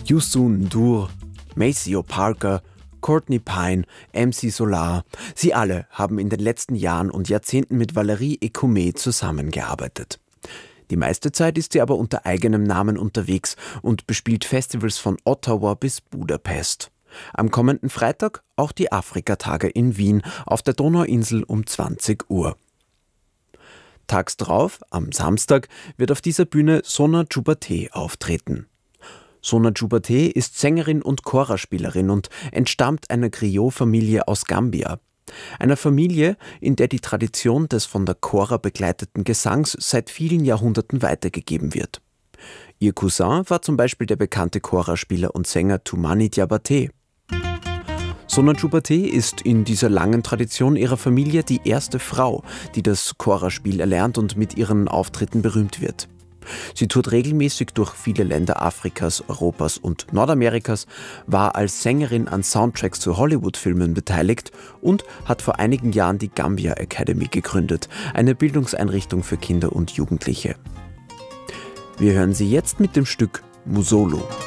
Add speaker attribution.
Speaker 1: Youssou N'Dour, Maceo Parker, Courtney Pine, MC Solar, sie alle haben in den letzten Jahren und Jahrzehnten mit Valérie Écoumé zusammengearbeitet. Die meiste Zeit ist sie aber unter eigenem Namen unterwegs und bespielt Festivals von Ottawa bis Budapest. Am kommenden Freitag auch die Afrikatage in Wien auf der Donauinsel um 20 Uhr. Tags drauf, am Samstag, wird auf dieser Bühne Sona Jubaté auftreten. Sona Jubaté ist Sängerin und Choraspielerin und entstammt einer Griot-Familie aus Gambia. Einer Familie, in der die Tradition des von der Chora begleiteten Gesangs seit vielen Jahrhunderten weitergegeben wird. Ihr Cousin war zum Beispiel der bekannte Choraspieler und Sänger Toumani Diabaté. Sona Jubaté ist in dieser langen Tradition ihrer Familie die erste Frau, die das Choraspiel erlernt und mit ihren Auftritten berühmt wird. Sie tourt regelmäßig durch viele Länder Afrikas, Europas und Nordamerikas, war als Sängerin an Soundtracks zu Hollywood-Filmen beteiligt und hat vor einigen Jahren die Gambia Academy gegründet, eine Bildungseinrichtung für Kinder und Jugendliche. Wir hören sie jetzt mit dem Stück Musolo.